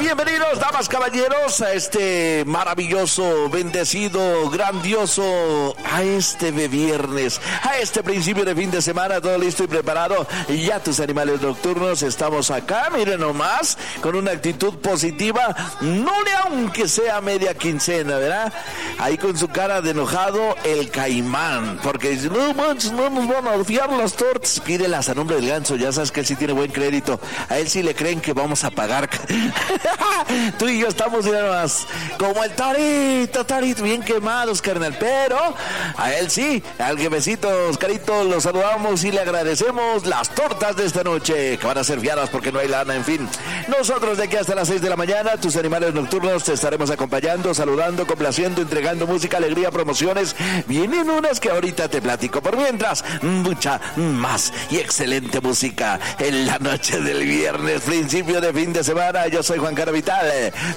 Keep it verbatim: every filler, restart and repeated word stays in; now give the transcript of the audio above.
Bienvenidos, damas, caballeros, a este maravilloso, bendecido, grandioso, a este de viernes, a este principio de fin de semana, todo listo y preparado. Ya tus animales nocturnos, estamos acá, miren nomás, con una actitud positiva, no le aunque sea media quincena, ¿verdad? Ahí con su cara de enojado, el Caimán, porque dice, no manches, no nos van a fiar las tortas. Pídelas a nombre del Ganso, ya sabes que él sí tiene buen crédito, a él sí le creen que vamos a pagar. Tú y yo estamos, mira nomás, como el Torito, Torito, bien quemados, carnal, pero a él sí, al jefecito Oscarito, lo saludamos y le agradecemos las tortas de esta noche, que van a ser fiadas porque no hay lana, en fin. Nosotros de aquí hasta las seis de la mañana, tus animales nocturnos, te estaremos acompañando, saludando, complaciendo, entregando música, alegría, promociones. Vienen unas que ahorita te platico. Por mientras, mucha más y excelente música en la noche del viernes, principio de fin de semana. Yo soy Juan Cara Vital,